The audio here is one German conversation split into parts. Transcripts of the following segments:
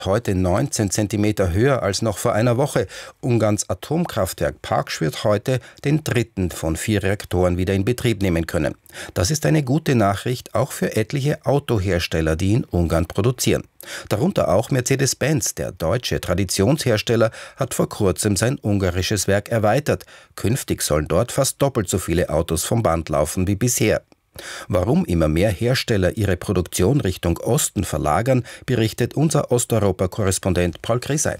Heute 19 Zentimeter höher als noch vor einer Woche. Ungarns Atomkraftwerk Paks wird heute den dritten von 4 Reaktoren wieder in Betrieb nehmen können. Das ist eine gute Nachricht auch für etliche Autohersteller, die in Ungarn produzieren. Darunter auch Mercedes-Benz, der deutsche Traditionshersteller, hat vor kurzem sein ungarisches Werk erweitert. Künftig sollen dort fast doppelt so viele Autos vom Band laufen wie bisher. Warum immer mehr Hersteller ihre Produktion Richtung Osten verlagern, berichtet unser Osteuropa-Korrespondent Paul Grisey.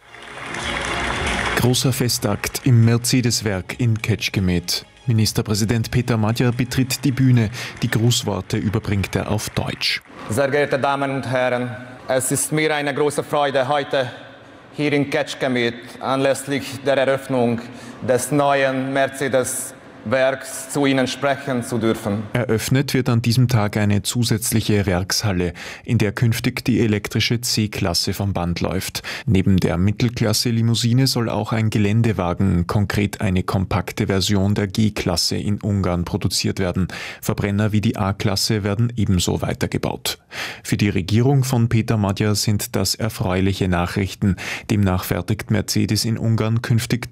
Großer Festakt im Mercedes-Werk in Kecskemét. Ministerpräsident Peter Magyar betritt die Bühne. Die Grußworte überbringt er auf Deutsch. Sehr geehrte Damen und Herren, es ist mir eine große Freude, heute hier in Kecskemét anlässlich der Eröffnung des neuen Mercedes-Werks zu Ihnen sprechen zu dürfen. Eröffnet wird an diesem Tag eine zusätzliche Werkshalle, in der künftig die elektrische C-Klasse vom Band läuft. Neben der Mittelklasse-Limousine soll auch ein Geländewagen, konkret eine kompakte Version der G-Klasse in Ungarn produziert werden. Verbrenner wie die A-Klasse werden ebenso weitergebaut. Für die Regierung von Peter Magyar sind das erfreuliche Nachrichten. Demnach fertigt Mercedes in Ungarn künftig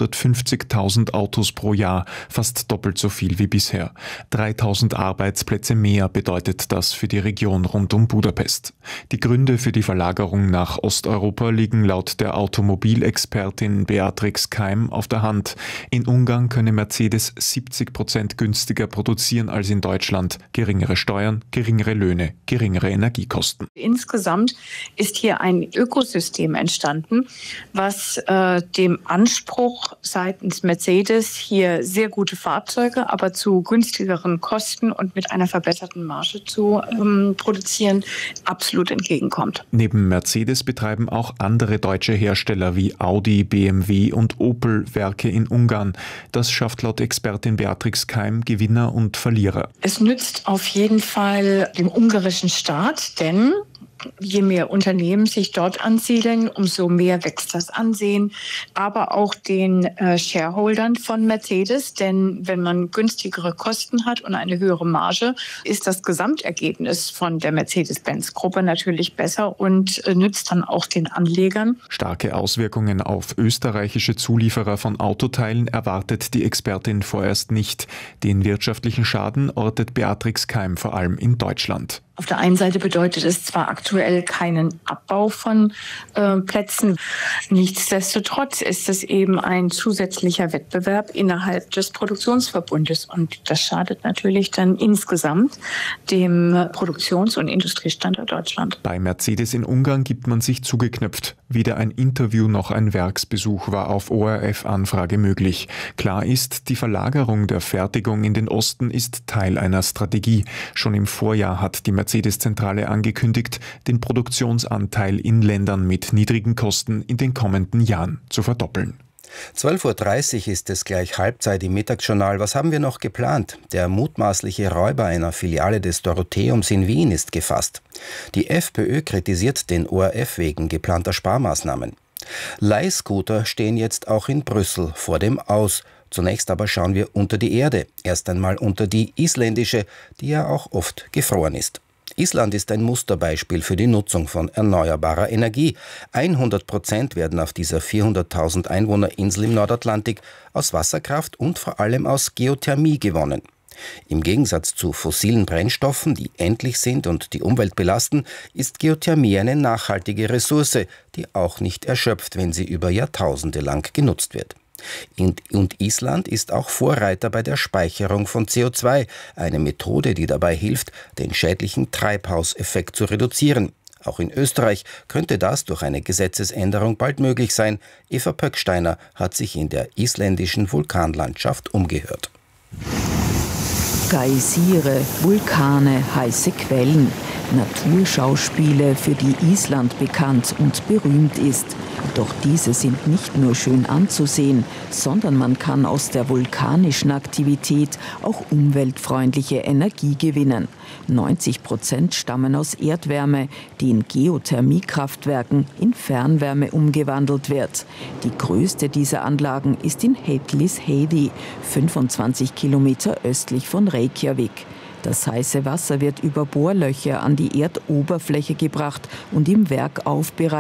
350.000 Autos pro Jahr, fast doppelt so viel wie bisher. 3.000 Arbeitsplätze mehr bedeutet das für die Region rund um Budapest. Die Gründe für die Verlagerung nach Osteuropa liegen laut der Automobilexpertin Beatrix Keim auf der Hand. In Ungarn könne Mercedes 70% günstiger produzieren als in Deutschland. Geringere Steuern, geringere Löhne, geringere Energiekosten. Insgesamt ist hier ein Ökosystem entstanden, was dem Anspruch seitens Mercedes, hier sehr gute Fahrzeuge, aber zu günstigeren Kosten und mit einer verbesserten Marge zu produzieren, absolut entgegenkommt. Neben Mercedes betreiben auch andere deutsche Hersteller wie Audi, BMW und Opel Werke in Ungarn. Das schafft laut Expertin Beatrix Keim Gewinner und Verlierer. Es nützt auf jeden Fall dem ungarischen Staat, denn je mehr Unternehmen sich dort ansiedeln, umso mehr wächst das Ansehen, aber auch den Shareholdern von Mercedes, denn wenn man günstigere Kosten hat und eine höhere Marge, ist das Gesamtergebnis von der Mercedes-Benz-Gruppe natürlich besser und nützt dann auch den Anlegern. Starke Auswirkungen auf österreichische Zulieferer von Autoteilen erwartet die Expertin vorerst nicht. Den wirtschaftlichen Schaden ortet Beatrix Keim vor allem in Deutschland. Auf der einen Seite bedeutet es zwar aktuell keinen Abbau von Plätzen, nichtsdestotrotz ist es eben ein zusätzlicher Wettbewerb innerhalb des Produktionsverbundes und das schadet natürlich dann insgesamt dem Produktions- und Industriestandort Deutschland. Bei Mercedes in Ungarn gibt man sich zugeknöpft. Weder ein Interview noch ein Werksbesuch war auf ORF-Anfrage möglich. Klar ist, die Verlagerung der Fertigung in den Osten ist Teil einer Strategie. Schon im Vorjahr hat die Mercedes-Zentrale angekündigt, den Produktionsanteil in Ländern mit niedrigen Kosten in den kommenden Jahren zu verdoppeln. 12:30 Uhr ist es gleich Halbzeit im Mittagsjournal. Was haben wir noch geplant? Der mutmaßliche Räuber einer Filiale des Dorotheums in Wien ist gefasst. Die FPÖ kritisiert den ORF wegen geplanter Sparmaßnahmen. Leihscooter stehen jetzt auch in Brüssel vor dem Aus. Zunächst aber schauen wir unter die Erde. Erst einmal unter die isländische, die ja auch oft gefroren ist. Island ist ein Musterbeispiel für die Nutzung von erneuerbarer Energie. 100% werden auf dieser 400.000 Einwohnerinsel im Nordatlantik aus Wasserkraft und vor allem aus Geothermie gewonnen. Im Gegensatz zu fossilen Brennstoffen, die endlich sind und die Umwelt belasten, ist Geothermie eine nachhaltige Ressource, die auch nicht erschöpft, wenn sie über Jahrtausende lang genutzt wird. Und Island ist auch Vorreiter bei der Speicherung von CO2, eine Methode, die dabei hilft, den schädlichen Treibhauseffekt zu reduzieren. Auch in Österreich könnte das durch eine Gesetzesänderung bald möglich sein. Eva Pöcksteiner hat sich in der isländischen Vulkanlandschaft umgehört. Geysire, Vulkane, heiße Quellen, Naturschauspiele, für die Island bekannt und berühmt ist. Doch diese sind nicht nur schön anzusehen, sondern man kann aus der vulkanischen Aktivität auch umweltfreundliche Energie gewinnen. 90% stammen aus Erdwärme, die in Geothermiekraftwerken in Fernwärme umgewandelt wird. Die größte dieser Anlagen ist in Hellisheidi, 25 Kilometer östlich von Reykjavik. Das heiße Wasser wird über Bohrlöcher an die Erdoberfläche gebracht und im Werk aufbereitet.